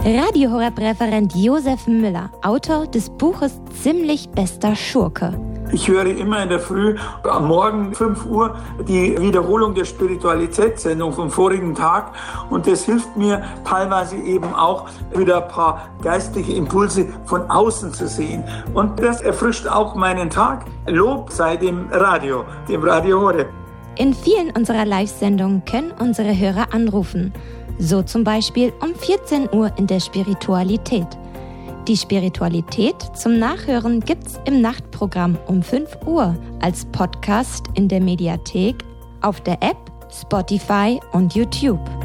Radio Horeb-Referent Josef Müller, Autor des Buches Ziemlich bester Schurke. Ich höre immer in der Früh, am Morgen 5 Uhr, die Wiederholung der Spiritualitätssendung vom vorigen Tag. Und das hilft mir teilweise eben auch, wieder ein paar geistliche Impulse von außen zu sehen. Und das erfrischt auch meinen Tag. Lob sei dem Radio Horeb. In vielen unserer Live-Sendungen können unsere Hörer anrufen. So zum Beispiel um 14 Uhr in der Spiritualität. Die Spiritualität zum Nachhören gibt's im Nachtprogramm um 5 Uhr als Podcast in der Mediathek, auf der App, Spotify und YouTube.